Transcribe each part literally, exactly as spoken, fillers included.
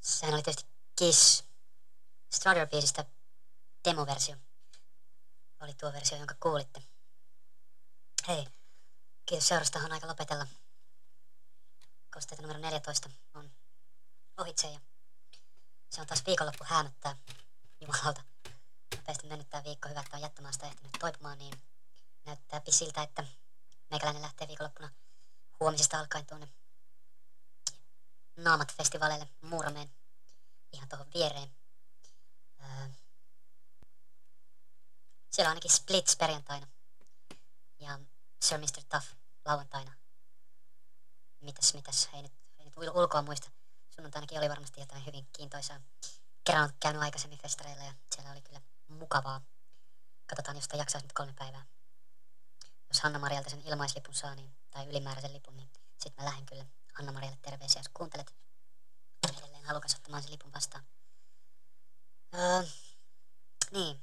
Sehän oli tietysti Kiss Strutter-biisistä demoversio. Oli tuo versio, jonka kuulitte. Hei, kiitos seurasta, on aika lopetella. Kosteita numero neljätoista on ohitse ja se on taas viikonloppu häämöttää. Jumalauta. Nopeasti mennyt tää viikko, hyvä, että on jättömaasta ehtinyt toipumaan, niin näyttääpi siltä, että meikäläinen lähtee viikonloppuna huomisesta alkaen tuonne Naamat-festivaaleille Muurameen ihan tuohon viereen. Öö, siellä on ainakin Splits perjantaina ja Sir mister Tough lauantaina. Mitäs, mitäs, ei nyt, ei nyt ulkoa muista. Sunnuntainakin oli varmasti jotain hyvin kiintoisaa. Kerran on käynyt aikaisemmin festareilla ja siellä oli kyllä mukavaa. Katsotaan, jos sitä jaksaisi nyt kolme päivää. Jos Hanna-Marialta sen ilmaislipun saa, niin, tai ylimääräisen lipun, niin sit mä lähden kyllä Hanna-Marialle terveisiä, jos kuuntelet. Olen edelleen halukas ottamaan sen lipun vastaan. Öö, niin.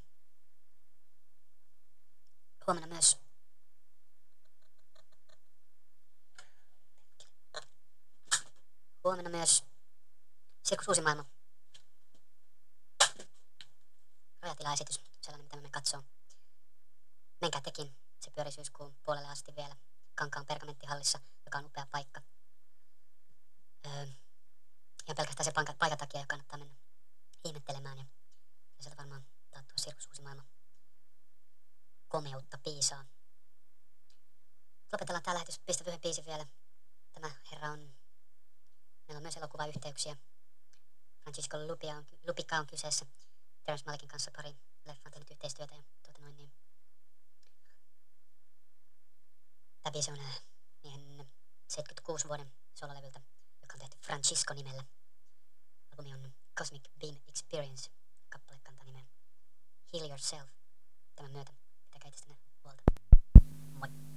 Huomenna myös Huomenna myös Sirkus Uusi Maailma. Rajatila-esitys, sellainen mitä mä menen katsoo. Menkää tekin, se pyörii syyskuun puolelle asti vielä Kankaan pergamenttihallissa, joka on upea paikka. Öö, ja pelkästään se paikan, paikan takia kannattaa mennä ihmettelemään ja, ja sieltä varmaan taattua Sirkus Uusi Maailma komeutta piisaa. Lopetellaan tää lähetys, pistä yhden biisin vielä. Tämä herra on, meillä on myös elokuvayhteyksiä. Francisco Lupia on, Lupica on kyseessä. Terence Malickin kanssa pari leffaan tehnyt yhteistyötä ja tuota noin niin. Tämä biisi on miehen seitsemänkymmentäkuusi vuoden sololevyltä, joka on tehty Francisco nimellä. Albumi on Cosmic Beam Experience. Kappale kantaa nimeä Heal Yourself. Tämän myötä pitäkää itsestänne huolta. Moi!